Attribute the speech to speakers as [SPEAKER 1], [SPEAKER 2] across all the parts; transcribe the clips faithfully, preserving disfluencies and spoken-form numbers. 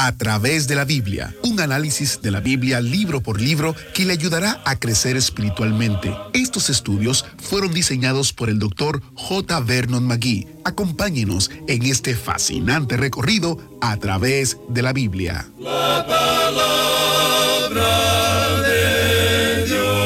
[SPEAKER 1] A través de la Biblia, un análisis de la Biblia libro por libro que le ayudará a crecer espiritualmente. Estos estudios fueron diseñados por el doctor J. Vernon McGee. Acompáñenos en este fascinante recorrido a través de la Biblia.
[SPEAKER 2] La palabra de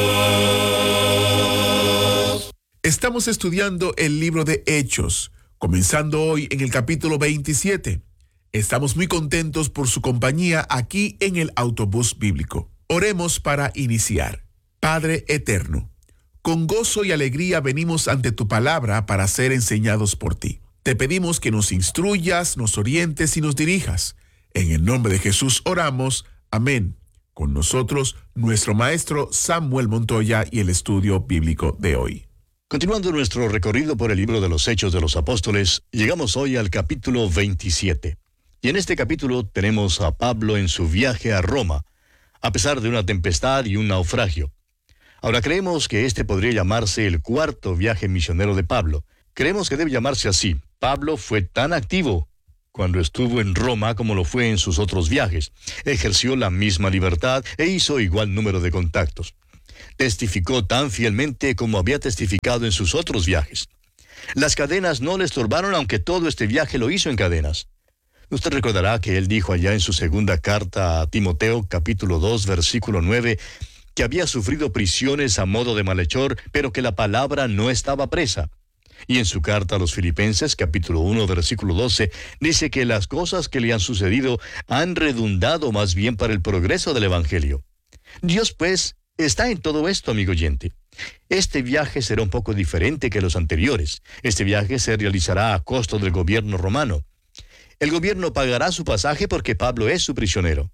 [SPEAKER 2] Dios.
[SPEAKER 3] Estamos estudiando el libro de Hechos, comenzando hoy en el capítulo veintisiete. Estamos muy contentos por su compañía aquí en el Autobús Bíblico. Oremos para iniciar. Padre eterno, con gozo y alegría venimos ante tu palabra para ser enseñados por ti. Te pedimos que nos instruyas, nos orientes y nos dirijas. En el nombre de Jesús oramos. Amén. Con nosotros, nuestro maestro Samuel Montoya y el estudio bíblico de hoy.
[SPEAKER 4] Continuando nuestro recorrido por el libro de los Hechos de los Apóstoles, llegamos hoy al capítulo veintisiete. Y en este capítulo tenemos a Pablo en su viaje a Roma, a pesar de una tempestad y un naufragio. Ahora creemos que este podría llamarse el cuarto viaje misionero de Pablo. Creemos que debe llamarse así. Pablo fue tan activo cuando estuvo en Roma como lo fue en sus otros viajes. Ejerció la misma libertad e hizo igual número de contactos. Testificó tan fielmente como había testificado en sus otros viajes. Las cadenas no le estorbaron, aunque todo este viaje lo hizo en cadenas. Usted recordará que él dijo allá en su segunda carta a Timoteo, capítulo dos, versículo nueve, que había sufrido prisiones a modo de malhechor, pero que la palabra no estaba presa. Y en su carta a los Filipenses, capítulo uno, versículo doce, dice que las cosas que le han sucedido han redundado más bien para el progreso del Evangelio. Dios, pues, está en todo esto, amigo oyente. Este viaje será un poco diferente que los anteriores. Este viaje se realizará a costo del gobierno romano. El gobierno pagará su pasaje porque Pablo es su prisionero.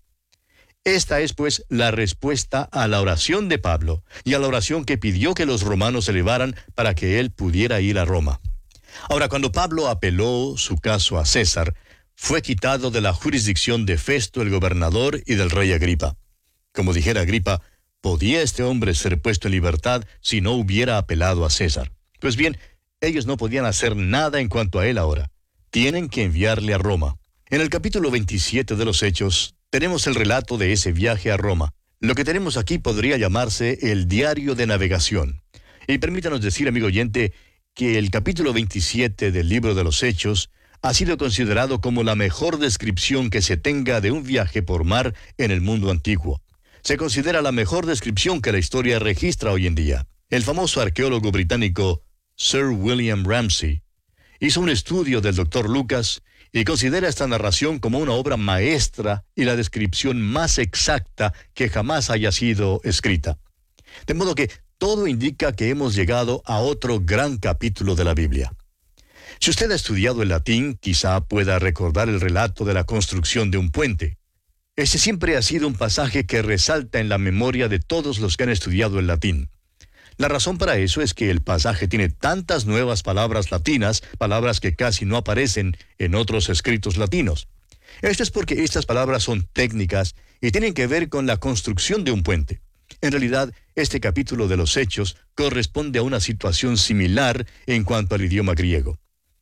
[SPEAKER 4] Esta es, pues, la respuesta a la oración de Pablo y a la oración que pidió que los romanos elevaran para que él pudiera ir a Roma. Ahora, cuando Pablo apeló su caso a César, fue quitado de la jurisdicción de Festo, el gobernador, y del rey Agripa. Como dijera Agripa, ¿podía este hombre ser puesto en libertad si no hubiera apelado a César? Pues bien, ellos no podían hacer nada en cuanto a él ahora. Tienen que enviarle a Roma. En el capítulo veintisiete de los Hechos, tenemos el relato de ese viaje a Roma. Lo que tenemos aquí podría llamarse el diario de navegación. Y permítanos decir, amigo oyente, que el capítulo veintisiete del libro de los Hechos ha sido considerado como la mejor descripción que se tenga de un viaje por mar en el mundo antiguo. Se considera la mejor descripción que la historia registra hoy en día. El famoso arqueólogo británico Sir William Ramsay hizo un estudio del doctor Lucas y considera esta narración como una obra maestra y la descripción más exacta que jamás haya sido escrita. De modo que todo indica que hemos llegado a otro gran capítulo de la Biblia. Si usted ha estudiado el latín, quizá pueda recordar el relato de la construcción de un puente. Ese siempre ha sido un pasaje que resalta en la memoria de todos los que han estudiado el latín. La razón para eso es que el pasaje tiene tantas nuevas palabras latinas, palabras que casi no aparecen en otros escritos latinos. Esto es porque estas palabras son técnicas y tienen que ver con la construcción de un puente. En realidad, este capítulo de los Hechos corresponde a una situación similar en cuanto al idioma griego.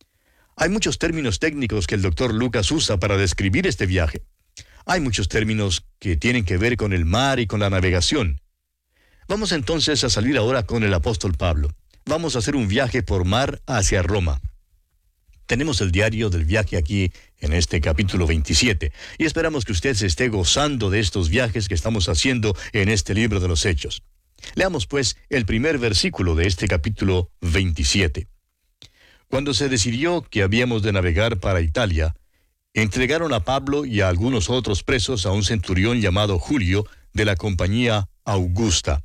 [SPEAKER 4] Hay muchos términos técnicos que el doctor Lucas usa para describir este viaje. Hay muchos términos que tienen que ver con el mar y con la navegación. Vamos entonces a salir ahora con el apóstol Pablo. Vamos a hacer un viaje por mar hacia Roma. Tenemos el diario del viaje aquí en este capítulo veintisiete y esperamos que usted se esté gozando de estos viajes que estamos haciendo en este libro de los Hechos. Leamos pues el primer versículo de este capítulo veintisiete. Cuando se decidió que habíamos de navegar para Italia, entregaron a Pablo y a algunos otros presos a un centurión llamado Julio de la compañía Augusta.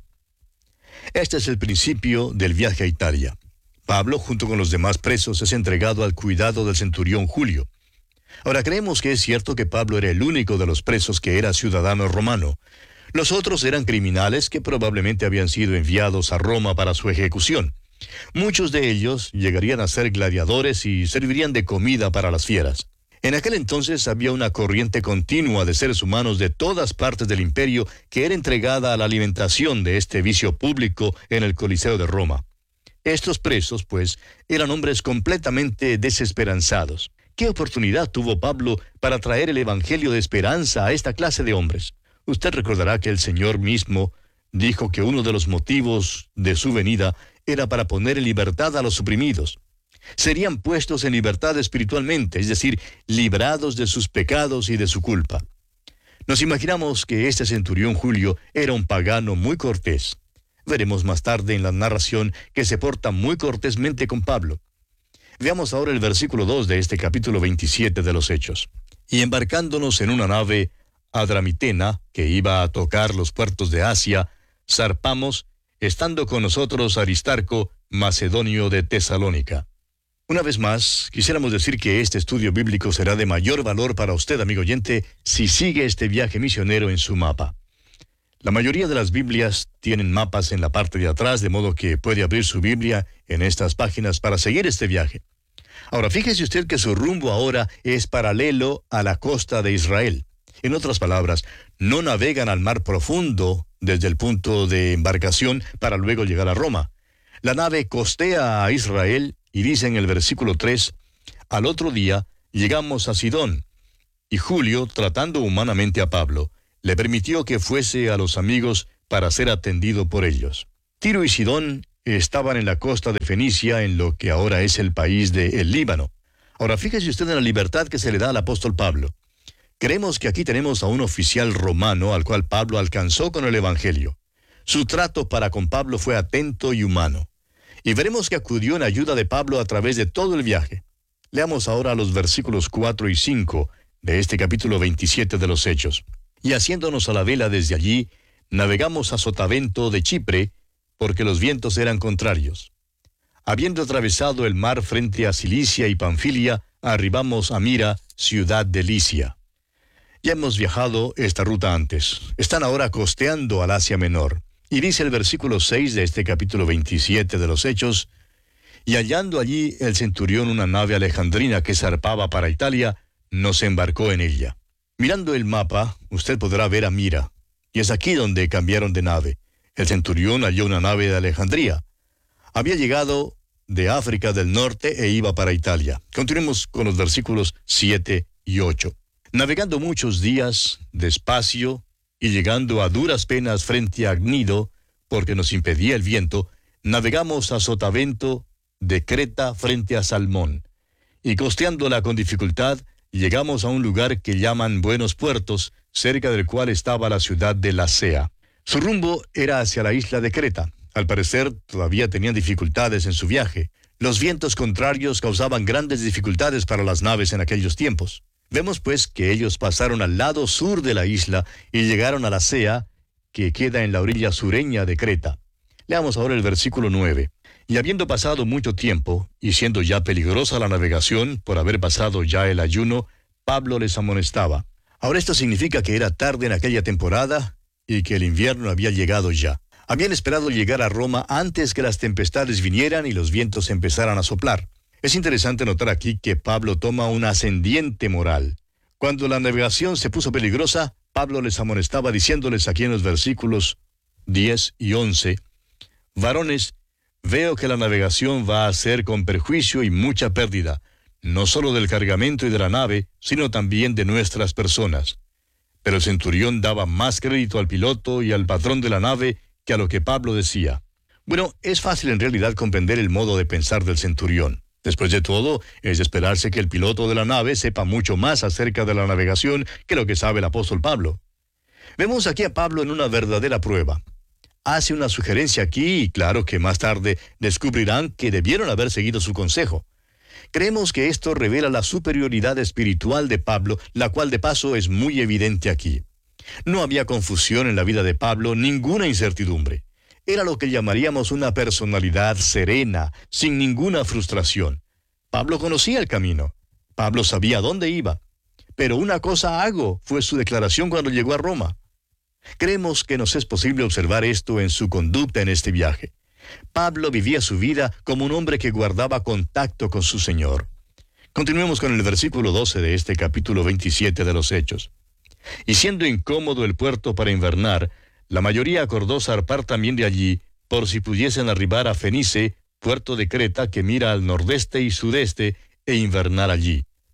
[SPEAKER 4] Este es el principio del viaje a Italia. Pablo, junto con los demás presos, es entregado al cuidado del centurión Julio. Ahora, creemos que es cierto que Pablo era el único de los presos que era ciudadano romano. Los otros eran criminales que probablemente habían sido enviados a Roma para su ejecución. Muchos de ellos llegarían a ser gladiadores y servirían de comida para las fieras. En aquel entonces había una corriente continua de seres humanos de todas partes del imperio que era entregada a la alimentación de este vicio público en el Coliseo de Roma. Estos presos, pues, eran hombres completamente desesperanzados. ¿Qué oportunidad tuvo Pablo para traer el Evangelio de esperanza a esta clase de hombres? Usted recordará que el Señor mismo dijo que uno de los motivos de su venida era para poner en libertad a los oprimidos. Serían puestos en libertad espiritualmente, es decir, librados de sus pecados y de su culpa. Nos imaginamos que este centurión Julio era un pagano muy cortés. Veremos más tarde en la narración que se porta muy cortésmente con Pablo. Veamos ahora el versículo dos de este capítulo veintisiete de los Hechos. Y embarcándonos en una nave adramitena que iba a tocar los puertos de Asia, zarpamos, estando con nosotros Aristarco, macedonio de Tesalónica. Una vez más, quisiéramos decir que este estudio bíblico será de mayor valor para usted, amigo oyente, si sigue este viaje misionero en su mapa. La mayoría de las Biblias tienen mapas en la parte de atrás, de modo que puede abrir su Biblia en estas páginas para seguir este viaje. Ahora, fíjese usted que su rumbo ahora es paralelo a la costa de Israel. En otras palabras, no navegan al mar profundo desde el punto de embarcación para luego llegar a Roma. La nave costea a Israel y dice en el versículo tres, al otro día llegamos a Sidón, y Julio, tratando humanamente a Pablo, le permitió que fuese a los amigos para ser atendido por ellos. Tiro y Sidón estaban en la costa de Fenicia, en lo que ahora es el país de el Líbano. Ahora fíjese usted en la libertad que se le da al apóstol Pablo. Creemos que aquí tenemos a un oficial romano al cual Pablo alcanzó con el Evangelio. Su trato para con Pablo fue atento y humano. Y veremos que acudió en ayuda de Pablo a través de todo el viaje. Leamos ahora los versículos cuatro y cinco de este capítulo veintisiete de los Hechos. Y haciéndonos a la vela desde allí, navegamos a Sotavento de Chipre, porque los vientos eran contrarios. Habiendo atravesado el mar frente a Cilicia y Panfilia, arribamos a Mira, ciudad de Licia. Ya hemos viajado esta ruta antes. Están ahora costeando al Asia Menor. Y dice el versículo seis de este capítulo veintisiete de los Hechos, y hallando allí el centurión una nave alejandrina que zarpaba para Italia, nos embarcó en ella. Mirando el mapa, usted podrá ver a Mira, y es aquí donde cambiaron de nave. El centurión halló una nave de Alejandría. Había llegado de África del Norte e iba para Italia. Continuemos con los versículos siete y ocho. Navegando muchos días, despacio, y llegando a duras penas frente a Gnido, porque nos impedía el viento, navegamos a Sotavento de Creta frente a Salmón. Y costeándola con dificultad, llegamos a un lugar que llaman Buenos Puertos, cerca del cual estaba la ciudad de Lasea. Su rumbo era hacia la isla de Creta. Al parecer, todavía tenían dificultades en su viaje. Los vientos contrarios causaban grandes dificultades para las naves en aquellos tiempos. Vemos pues que ellos pasaron al lado sur de la isla y llegaron a Lasea, que queda en la orilla sureña de Creta. Leamos ahora el versículo nueve. Y habiendo pasado mucho tiempo, y siendo ya peligrosa la navegación, por haber pasado ya el ayuno, Pablo les amonestaba. Ahora esto significa que era tarde en aquella temporada, y que el invierno había llegado ya. Habían esperado llegar a Roma antes que las tempestades vinieran y los vientos empezaran a soplar. Es interesante notar aquí que Pablo toma una ascendiente moral. Cuando la navegación se puso peligrosa, Pablo les amonestaba diciéndoles aquí en los versículos diez y once, varones, veo que la navegación va a ser con perjuicio y mucha pérdida, no solo del cargamento y de la nave, sino también de nuestras personas. Pero el centurión daba más crédito al piloto y al patrón de la nave que a lo que Pablo decía. Bueno, es fácil en realidad comprender el modo de pensar del centurión. Después de todo, es de esperarse que el piloto de la nave sepa mucho más acerca de la navegación que lo que sabe el apóstol Pablo. Vemos aquí a Pablo en una verdadera prueba. Hace una sugerencia aquí y claro que más tarde descubrirán que debieron haber seguido su consejo. Creemos que esto revela la superioridad espiritual de Pablo, la cual de paso es muy evidente aquí. No había confusión en la vida de Pablo, ninguna incertidumbre. Era lo que llamaríamos una personalidad serena, sin ninguna frustración. Pablo conocía el camino. Pablo sabía dónde iba. Pero una cosa hago, fue su declaración cuando llegó a Roma. Creemos que nos es posible observar esto en su conducta en este viaje. Pablo vivía su vida como un hombre que guardaba contacto con su Señor. Continuemos con el versículo doce de este capítulo veintisiete de los Hechos. Y siendo incómodo el puerto para invernar, la mayoría acordó zarpar también de allí, por si pudiesen arribar a Fenice, puerto de Creta que mira al nordeste y sudeste, e invernar allí.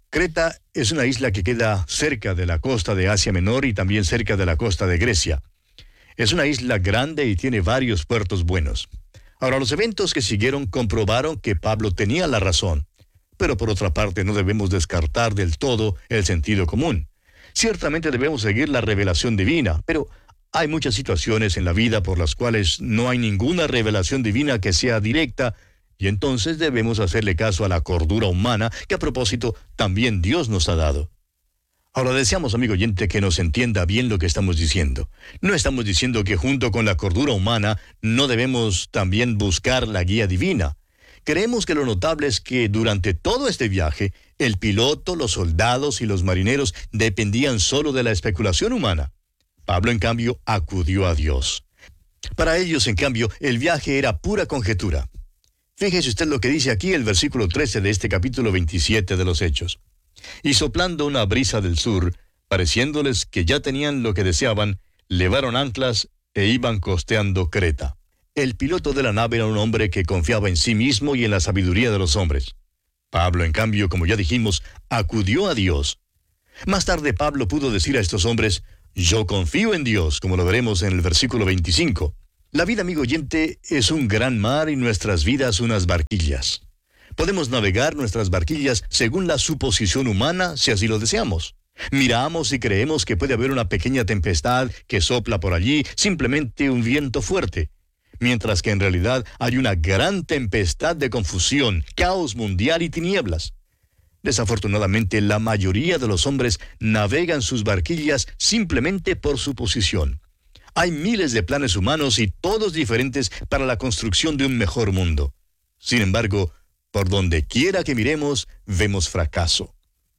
[SPEAKER 4] Creta es una isla que queda cerca de la costa de Asia Menor y también cerca de la costa de Grecia. Es una isla grande y tiene varios puertos buenos. Ahora, los eventos que siguieron comprobaron que Pablo tenía la razón, pero por otra parte no debemos descartar del todo el sentido común. Ciertamente debemos seguir la revelación divina, pero hay muchas situaciones en la vida por las cuales no hay ninguna revelación divina que sea directa, y entonces debemos hacerle caso a la cordura humana que a propósito también Dios nos ha dado. Ahora deseamos, amigo oyente, que nos entienda bien lo que estamos diciendo. No estamos diciendo que junto con la cordura humana no debemos también buscar la guía divina. Creemos que lo notable es que durante todo este viaje, el piloto, los soldados y los marineros dependían solo de la especulación humana. Pablo, en cambio, acudió a Dios. Para ellos, en cambio, el viaje era pura conjetura. Fíjese usted lo que dice aquí el versículo trece de este capítulo veintisiete de los Hechos. Y soplando una brisa del sur, pareciéndoles que ya tenían lo que deseaban, levaron anclas e iban costeando Creta. El piloto de la nave era un hombre que confiaba en sí mismo y en la sabiduría de los hombres. Pablo, en cambio, como ya dijimos, acudió a Dios. Más tarde Pablo pudo decir a estos hombres, yo confío en Dios, como lo veremos en el versículo veinticinco. La vida, amigo oyente, es un gran mar y nuestras vidas unas barquillas. Podemos navegar nuestras barquillas según la suposición humana, si así lo deseamos. Miramos y creemos que puede haber una pequeña tempestad que sopla por allí, simplemente un viento fuerte. Mientras que en realidad hay una gran tempestad de confusión, caos mundial y tinieblas. Desafortunadamente, la mayoría de los hombres navegan sus barquillas simplemente por suposición. Hay miles de planes humanos y todos diferentes para la construcción de un mejor mundo. Sin embargo, por donde quiera que miremos, vemos fracaso.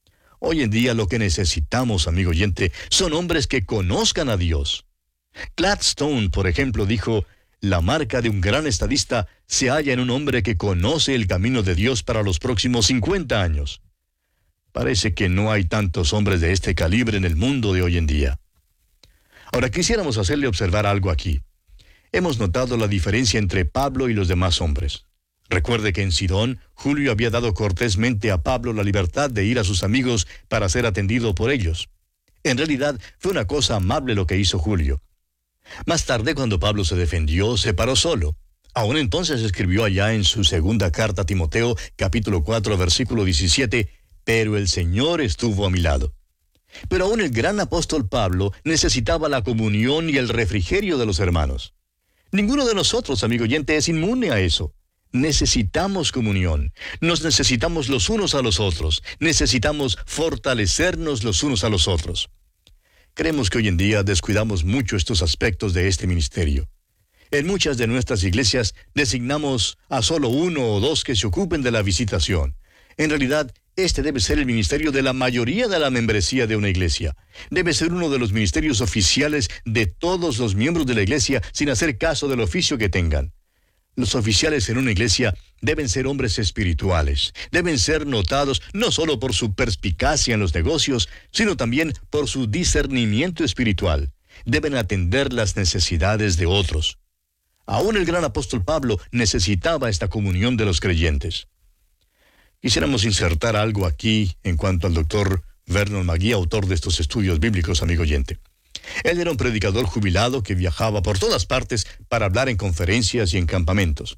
[SPEAKER 4] Hoy en día lo que necesitamos, amigo oyente, son hombres que conozcan a Dios. Gladstone, por ejemplo, dijo, la marca de un gran estadista se halla en un hombre que conoce el camino de Dios para los próximos cincuenta años. Parece que no hay tantos hombres de este calibre en el mundo de hoy en día. Ahora quisiéramos hacerle observar algo aquí. Hemos notado la diferencia entre Pablo y los demás hombres. Recuerde que en Sidón, Julio había dado cortésmente a Pablo la libertad de ir a sus amigos para ser atendido por ellos. En realidad, fue una cosa amable lo que hizo Julio. Más tarde, cuando Pablo se defendió, se paró solo. Aún entonces escribió allá en su segunda carta a Timoteo, capítulo cuatro, versículo diecisiete, pero el Señor estuvo a mi lado. Pero aún el gran apóstol Pablo necesitaba la comunión y el refrigerio de los hermanos. Ninguno de nosotros, amigo oyente, es inmune a eso. Necesitamos comunión, nos necesitamos los unos a los otros, necesitamos fortalecernos los unos a los otros. Creemos que hoy en día descuidamos mucho estos aspectos de este ministerio. En muchas de nuestras iglesias designamos a solo uno o dos que se ocupen de la visitación. En realidad, este debe ser el ministerio de la mayoría de la membresía de una iglesia. Debe ser uno de los ministerios oficiales de todos los miembros de la iglesia sin hacer caso del oficio que tengan. Los oficiales en una iglesia deben ser hombres espirituales, deben ser notados no solo por su perspicacia en los negocios, sino también por su discernimiento espiritual. Deben atender las necesidades de otros. Aún el gran apóstol Pablo necesitaba esta comunión de los creyentes. Quisiéramos insertar algo aquí en cuanto al doctor Vernon McGee, autor de estos estudios bíblicos, amigo oyente. Él era un predicador jubilado que viajaba por todas partes para hablar en conferencias y en campamentos.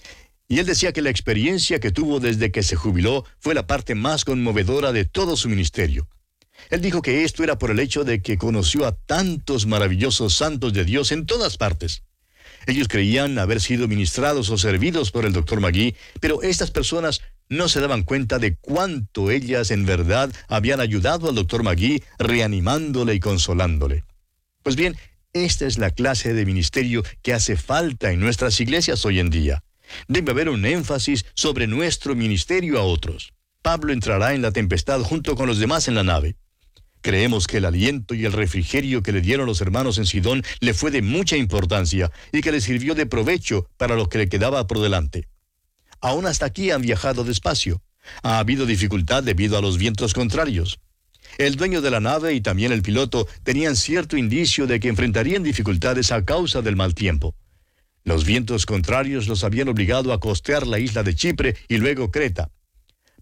[SPEAKER 4] Y él decía que la experiencia que tuvo desde que se jubiló fue la parte más conmovedora de todo su ministerio. Él dijo que esto era por el hecho de que conoció a tantos maravillosos santos de Dios en todas partes. Ellos creían haber sido ministrados o servidos por el doctor McGee, pero estas personas no se daban cuenta de cuánto ellas en verdad habían ayudado al doctor McGee, reanimándole y consolándole. Pues bien, esta es la clase de ministerio que hace falta en nuestras iglesias hoy en día. Debe haber un énfasis sobre nuestro ministerio a otros. Pablo entrará en la tempestad junto con los demás en la nave. Creemos que el aliento y el refrigerio que le dieron los hermanos en Sidón le fue de mucha importancia y que le sirvió de provecho para lo que le quedaba por delante. Aún hasta aquí han viajado despacio. Ha habido dificultad debido a los vientos contrarios. El dueño de la nave y también el piloto tenían cierto indicio de que enfrentarían dificultades a causa del mal tiempo. Los vientos contrarios los habían obligado a costear la isla de Chipre y luego Creta.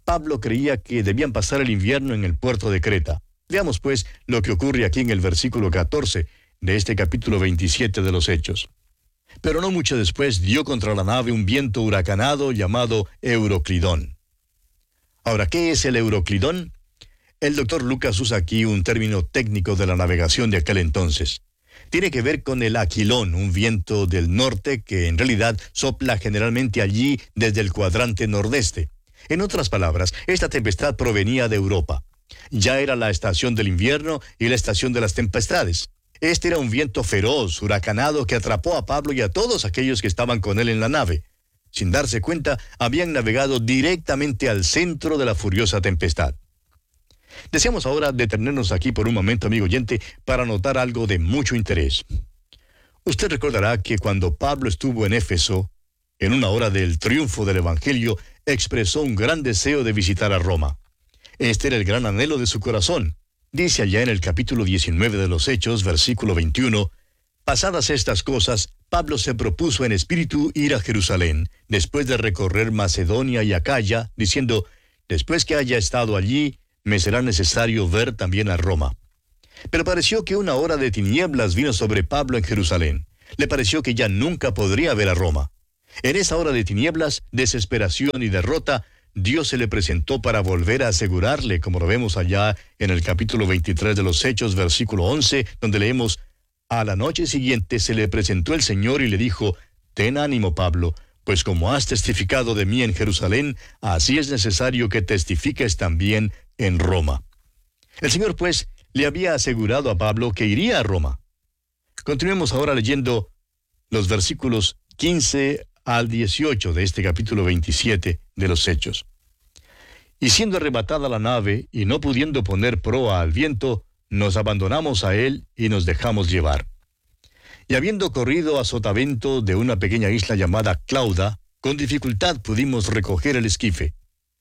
[SPEAKER 4] Pablo creía que debían pasar el invierno en el puerto de Creta. Veamos pues lo que ocurre aquí en el versículo catorce de este capítulo veintisiete de los Hechos. Pero no mucho después dio contra la nave un viento huracanado llamado Euroclidón. Ahora, ¿qué es el Euroclidón? El doctor Lucas usa aquí un término técnico de la navegación de aquel entonces. Tiene que ver con el aquilón, un viento del norte que en realidad sopla generalmente allí desde el cuadrante nordeste. En otras palabras, esta tempestad provenía de Europa. Ya era la estación del invierno y la estación de las tempestades. Este era un viento feroz, huracanado, que atrapó a Pablo y a todos aquellos que estaban con él en la nave. Sin darse cuenta, habían navegado directamente al centro de la furiosa tempestad. Deseamos ahora detenernos aquí por un momento, amigo oyente, para notar algo de mucho interés. Usted recordará que cuando Pablo estuvo en Éfeso, en una hora del triunfo del Evangelio, expresó un gran deseo de visitar a Roma. Este era el gran anhelo de su corazón. Dice allá en el capítulo diecinueve de los Hechos, versículo veintiuno, pasadas estas cosas, Pablo se propuso en espíritu ir a Jerusalén, después de recorrer Macedonia y Acaya, diciendo, después que haya estado allí, me será necesario ver también a Roma. Pero pareció que una hora de tinieblas vino sobre Pablo en Jerusalén. Le pareció que ya nunca podría ver a Roma. En esa hora de tinieblas, desesperación y derrota, Dios se le presentó para volver a asegurarle, como lo vemos allá en el capítulo veintitrés de los Hechos, versículo once, donde leemos, a la noche siguiente se le presentó el Señor y le dijo, ten ánimo, Pablo, pues como has testificado de mí en Jerusalén, así es necesario que testifiques también en Roma. El Señor, pues, le había asegurado a Pablo que iría a Roma. Continuemos ahora leyendo los versículos quince al dieciocho de este capítulo veintisiete de los Hechos. Y siendo arrebatada la nave, y no pudiendo poner proa al viento, nos abandonamos a él y nos dejamos llevar. Y habiendo corrido a sotavento de una pequeña isla llamada Clauda, con dificultad pudimos recoger el esquife.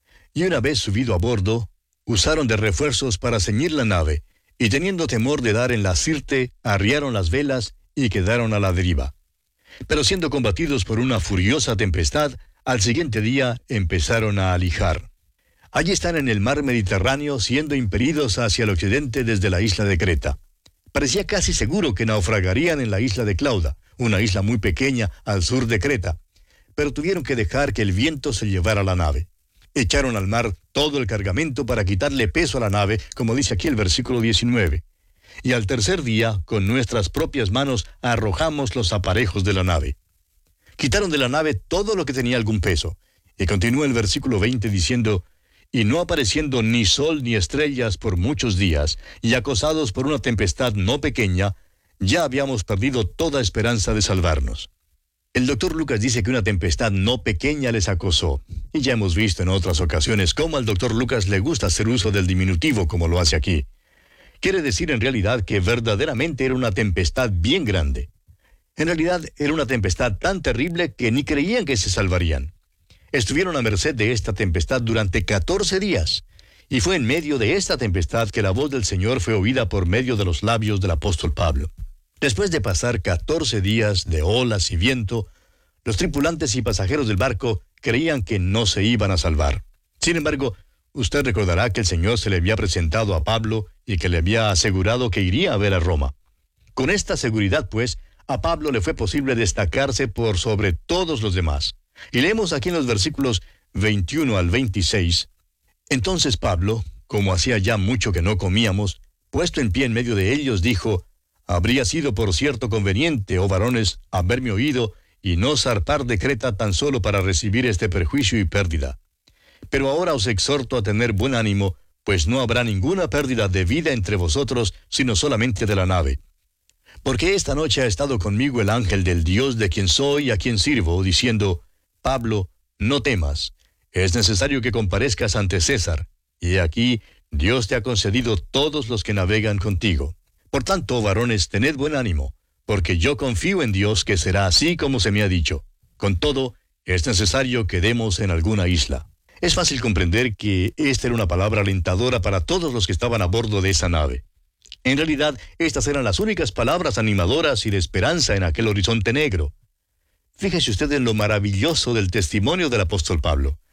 [SPEAKER 4] Y una vez subido a bordo, usaron de refuerzos para ceñir la nave, y teniendo temor de dar en la sirte, arriaron las velas y quedaron a la deriva. Pero siendo combatidos por una furiosa tempestad, al siguiente día empezaron a alijar. Allí están en el mar Mediterráneo, siendo impelidos hacia el occidente desde la isla de Creta. Parecía casi seguro que naufragarían en la isla de Clauda, una isla muy pequeña al sur de Creta, pero tuvieron que dejar que el viento se llevara la nave. Echaron al mar todo el cargamento para quitarle peso a la nave, como dice aquí el versículo diecinueve. Y al tercer día, con nuestras propias manos, arrojamos los aparejos de la nave. Quitaron de la nave todo lo que tenía algún peso. Y continúa el versículo veinte diciendo, y no apareciendo ni sol ni estrellas por muchos días, y acosados por una tempestad no pequeña, ya habíamos perdido toda esperanza de salvarnos. El doctor Lucas dice que una tempestad no pequeña les acosó, y ya hemos visto en otras ocasiones cómo al doctor Lucas le gusta hacer uso del diminutivo como lo hace aquí. Quiere decir en realidad que verdaderamente era una tempestad bien grande. En realidad era una tempestad tan terrible que ni creían que se salvarían. Estuvieron a merced de esta tempestad durante catorce días, y fue en medio de esta tempestad que la voz del Señor fue oída por medio de los labios del apóstol Pablo. Después de pasar catorce días de olas y viento, los tripulantes y pasajeros del barco creían que no se iban a salvar. Sin embargo, usted recordará que el Señor se le había presentado a Pablo y que le había asegurado que iría a ver a Roma. Con esta seguridad, pues, a Pablo le fue posible destacarse por sobre todos los demás. Y leemos aquí en los versículos veintiuno al veintiséis, entonces Pablo, como hacía ya mucho que no comíamos, puesto en pie en medio de ellos, dijo, habría sido por cierto conveniente, oh varones, haberme oído y no zarpar de Creta tan solo para recibir este perjuicio y pérdida. Pero ahora os exhorto a tener buen ánimo, pues no habrá ninguna pérdida de vida entre vosotros, sino solamente de la nave. Porque esta noche ha estado conmigo el ángel del Dios de quien soy y a quien sirvo, diciendo, Pablo, no temas, es necesario que comparezcas ante César, y aquí Dios te ha concedido todos los que navegan contigo. Por tanto, varones, tened buen ánimo, porque yo confío en Dios que será así como se me ha dicho. Con todo, es necesario que demos en alguna isla. Es fácil comprender que esta era una palabra alentadora para todos los que estaban a bordo de esa nave. En realidad, estas eran las únicas palabras animadoras y de esperanza en aquel horizonte negro. Fíjese usted en lo maravilloso del testimonio del apóstol Pablo.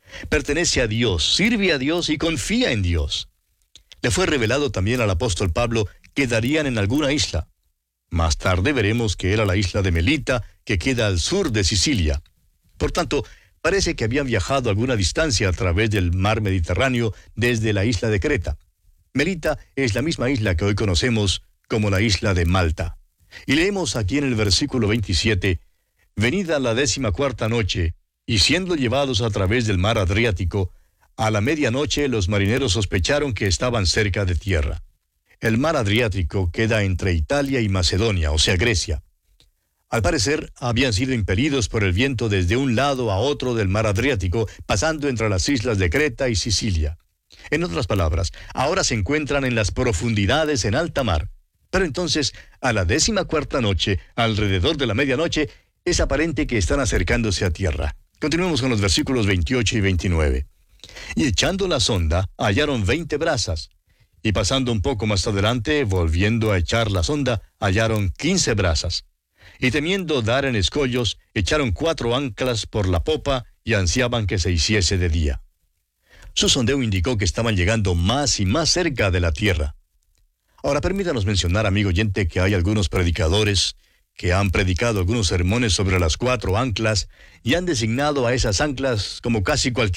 [SPEAKER 4] Pertenece a Dios, sirve a Dios y confía en Dios. Le fue revelado también al apóstol Pablo que darían en alguna isla. Más tarde veremos que era la isla de Melita, que queda al sur de Sicilia. Por tanto, parece que habían viajado alguna distancia a través del mar Mediterráneo desde la isla de Creta. Melita es la misma isla que hoy conocemos como la isla de Malta. Y leemos aquí en el versículo veintisiete, «Venida la décima cuarta noche, y siendo llevados a través del mar Adriático, a la medianoche los marineros sospecharon que estaban cerca de tierra». El mar Adriático queda entre Italia y Macedonia, o sea, Grecia. Al parecer, habían sido impelidos por el viento desde un lado a otro del mar Adriático, pasando entre las islas de Creta y Sicilia. En otras palabras, ahora se encuentran en las profundidades en alta mar. Pero entonces, a la décima cuarta noche, alrededor de la medianoche, es aparente que están acercándose a tierra. Continuemos con los versículos veintiocho y veintinueve. «Y echando la sonda, hallaron veinte brazas. Y pasando un poco más adelante, volviendo a echar la sonda, hallaron quince brazas. Y temiendo dar en escollos, echaron cuatro anclas por la popa y ansiaban que se hiciese de día». Su sondeo indicó que estaban llegando más y más cerca de la tierra. Ahora permítanos mencionar, amigo oyente, que hay algunos predicadores que han predicado algunos sermones sobre las cuatro anclas y han designado a esas anclas como casi cualquier